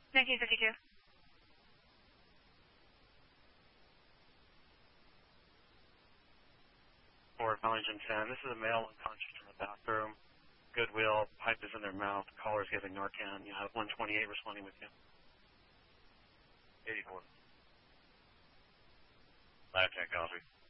1952. Fort Wellington 10. This is a male unconscious in the bathroom. Goodwill, pipe is in their mouth. Caller's giving Narcan. You have 128 responding with you. 84. Lab check, copy.